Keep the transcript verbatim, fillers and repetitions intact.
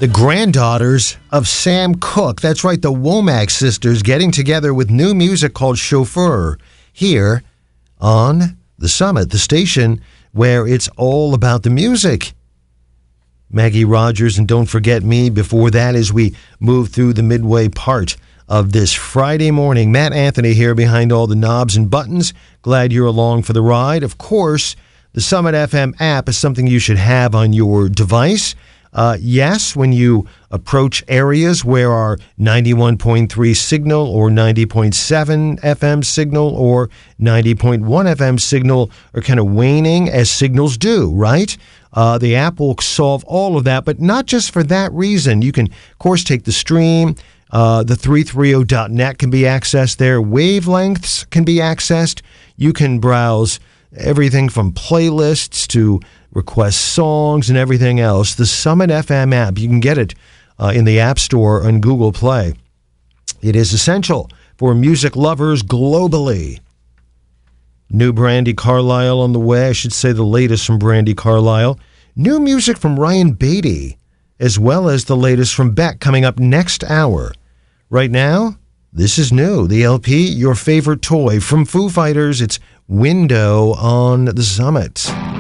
The granddaughters of Sam Cooke. That's right, the Womack sisters getting together with new music called Chauffeur here on The Summit, the station where it's all about the music. Maggie Rogers and Don't Forget Me before that as we move through the midway part of this Friday morning. Matt Anthony here behind all the knobs and buttons. Glad you're along for the ride. Of course, the Summit F M app is something you should have on your device. Uh, yes, when you approach areas where our ninety-one point three signal or ninety point seven F M signal or ninety point one F M signal are kind of waning, as signals do, right? Uh, the app will solve all of that, but not just for that reason. You can, of course, take the stream. Uh, the three thirty dot net can be accessed there. Wavelengths can be accessed. You can browse everything from playlists to request songs and everything else. The Summit F M app, you can get it uh, in the App Store and Google Play. It is essential for music lovers globally. New Brandi Carlile on the way. I should say the latest from Brandi Carlile. New music from Ryan Beatty, as well as the latest from Beck coming up next hour. Right now, this is new. The L P, Your Favorite Toy from Foo Fighters. It's Window on the Summit.